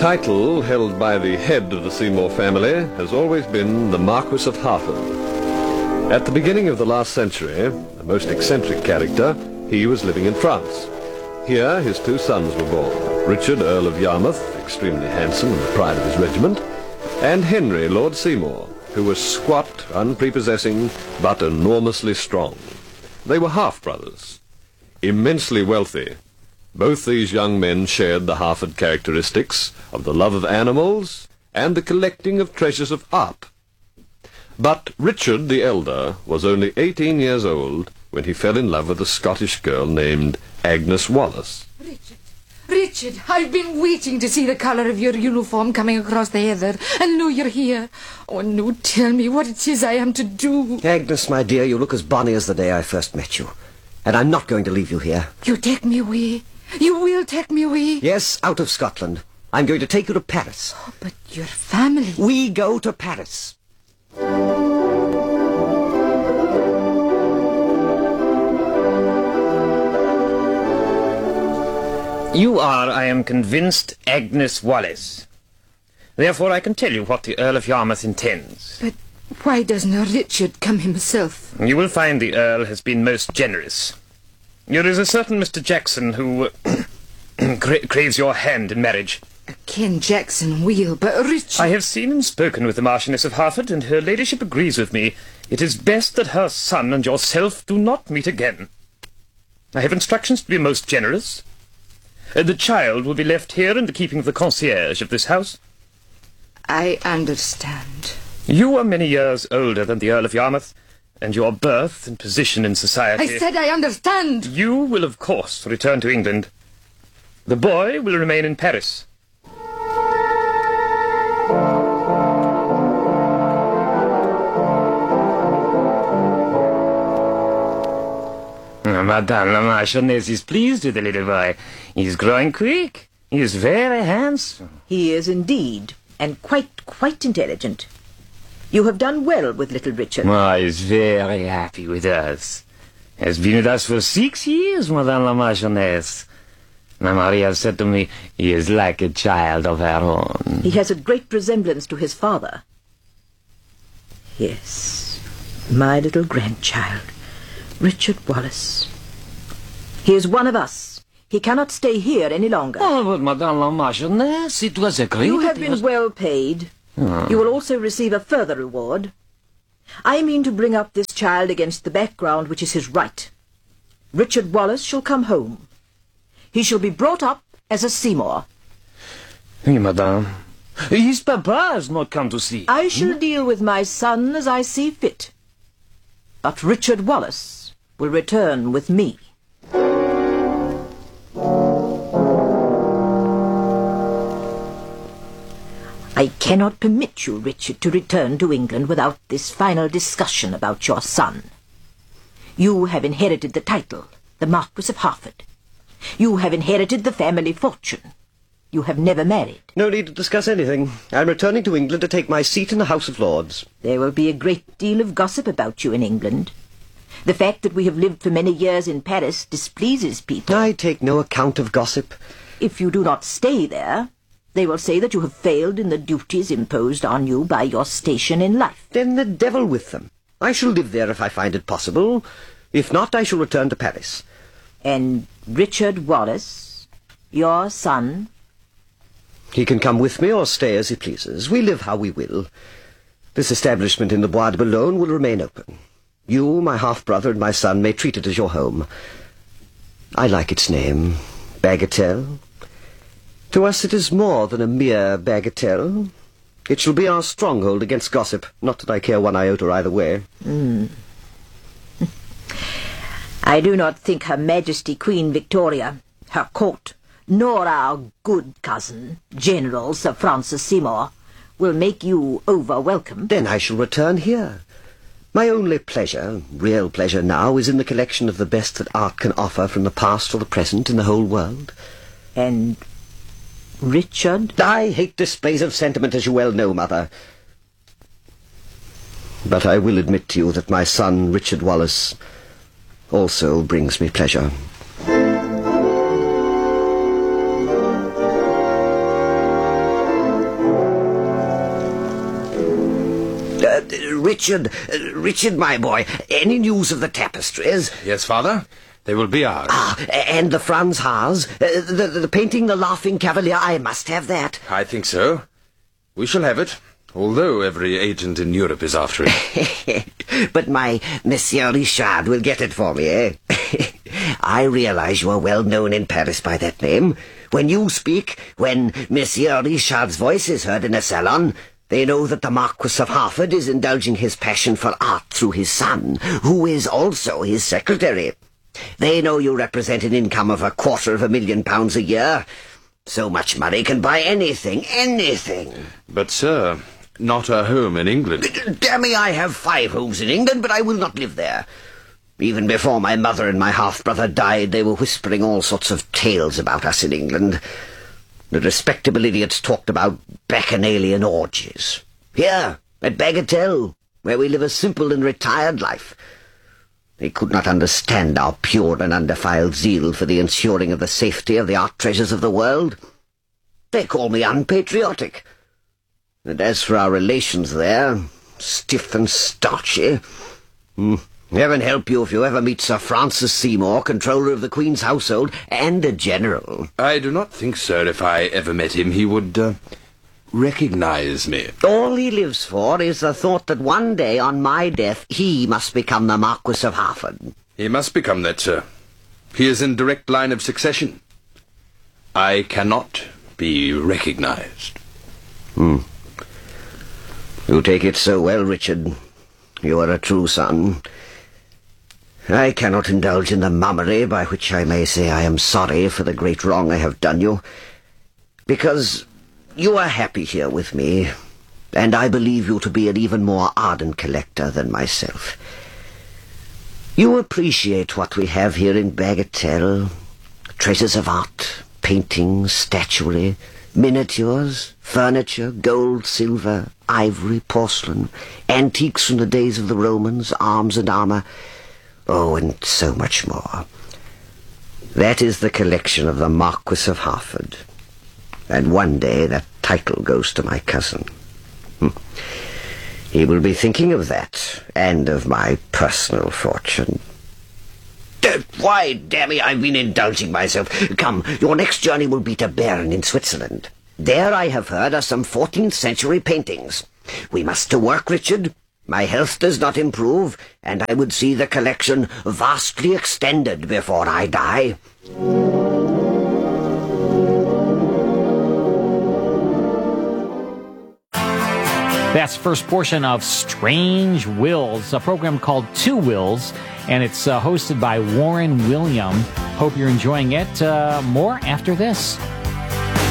title held by the head of the Seymour family has always been the Marquis of Harford. At the beginning of the last century, a most eccentric character, he was living in France. Here his two sons were born, Richard, Earl of Yarmouth, extremely handsome and the pride of his regiment, and Henry, Lord Seymour, who was squat, unprepossessing, but enormously strong. They were half-brothers, immensely wealthy. Both these young men shared the Harford characteristics of the love of animals and the collecting of treasures of art. But Richard the elder was only 18 years old when he fell in love with a Scottish girl named Agnes Wallace. Richard, I've been waiting to see the colour of your uniform coming across the heather, and now you're here. Oh, no, tell me what it is I am to do. Agnes, my dear, you look as bonny as the day I first met you. And I'm not going to leave you here. You take me away? You will take me away? Yes, out of Scotland. I'm going to take you to Paris. Oh, but your family... We go to Paris. You are, I am convinced, Agnes Wallace. Therefore I can tell you what the Earl of Yarmouth intends. But why doesn't Richard come himself? You will find the Earl has been most generous. There is a certain Mr. Jackson who craves your hand in marriage. Ken Jackson will, but Richard... I have seen and spoken with the Marchioness of Harford, and her ladyship agrees with me. It is best that her son and yourself do not meet again. I have instructions to be most generous. The child will be left here in the keeping of the concierge of this house. I understand. You are many years older than the Earl of Yarmouth, and your birth and position in society... I said I understand! You will, of course, return to England. The boy will remain in Paris. Madame la Marchioness is pleased with the little boy. He is growing quick. He is very handsome. He is indeed, and quite intelligent. You have done well with little Richard. Oh, he is very happy with us. He has been with us for 6 years, Madame la Marchioness. My Maria said to me, he is like a child of her own. He has a great resemblance to his father. Yes, my little grandchild, Richard Wallace. He is one of us. He cannot stay here any longer. Oh, but Madame la Marchioness, it was agreed. You have been well paid. You will also receive a further reward. I mean to bring up this child against the background which is his right. Richard Wallace shall come home. He shall be brought up as a Seymour. Oui, madame. His papa has not come to see. I shall deal with my son as I see fit. But Richard Wallace will return with me. I cannot permit you, Richard, to return to England without this final discussion about your son. You have inherited the title, the Marquis of Harford. You have inherited the family fortune. You have never married. No need to discuss anything. I'm returning to England to take my seat in the House of Lords. There will be a great deal of gossip about you in England. The fact that we have lived for many years in Paris displeases people. I take no account of gossip. If you do not stay there, they will say that you have failed in the duties imposed on you by your station in life. Then the devil with them. I shall live there if I find it possible. If not, I shall return to Paris. And Richard Wallace, your son? He can come with me or stay as he pleases. We live how we will. This establishment in the Bois de Boulogne will remain open. You, my half-brother, and my son may treat it as your home. I like its name, Bagatelle. To us it is more than a mere bagatelle. It shall be our stronghold against gossip, not that I care one iota either way. I do not think Her Majesty Queen Victoria, her court, nor our good cousin, General Sir Francis Seymour, will make you over-welcome. Then I shall return here. My only pleasure, real pleasure now, is in the collection of the best that art can offer from the past or the present in the whole world. And Richard? I hate displays of sentiment, as you well know, Mother. But I will admit to you that my son, Richard Wallace, also brings me pleasure. Richard, my boy, any news of the tapestries? Yes, Father. They will be ours. And the Franz Haas? The painting The Laughing Cavalier, I must have that. I think so. We shall have it, although every agent in Europe is after it. But my Monsieur Richard will get it for me, eh? I realize you are well known in Paris by that name. When you speak, when Monsieur Richard's voice is heard in a salon, they know that the Marquis of Harford is indulging his passion for art through his son, who is also his secretary. They know you represent an income of £250,000 a year. So much money can buy anything, anything. But, sir, not a home in England. Damn me, I have 5 homes in England, but I will not live there. Even before my mother and my half-brother died, they were whispering all sorts of tales about us in England. The respectable idiots talked about bacchanalian orgies. Here, at Bagatelle, where we live a simple and retired life. They could not understand our pure and undefiled zeal for the ensuring of the safety of the art treasures of the world. They call me unpatriotic. And as for our relations there, stiff and starchy. Heaven help you if you ever meet Sir Francis Seymour, controller of the Queen's household, and a general. I do not think, sir, if I ever met him, he would recognize me. All he lives for is the thought that one day, on my death, he must become the Marquis of Harford. He must become that, sir. He is in direct line of succession. I cannot be recognized. You take it so well, Richard. You are a true son. I cannot indulge in the mummery by which I may say I am sorry for the great wrong I have done you, because you are happy here with me, and I believe you to be an even more ardent collector than myself. You appreciate what we have here in Bagatelle, treasures of art, paintings, statuary, miniatures, furniture, gold, silver, ivory, porcelain, antiques from the days of the Romans, arms and armour, oh, and so much more. That is the collection of the Marquis of Harford, and one day that title goes to my cousin. He will be thinking of that, and of my personal fortune. Why, damn it, I've been indulging myself. Come, your next journey will be to Bern in Switzerland. There, I have heard, are some 14th century paintings. We must to work, Richard. My health does not improve, and I would see the collection vastly extended before I die. That's the first portion of Strange Wills, a program called Two Wills, and it's hosted by Warren William. Hope you're enjoying it. More after this.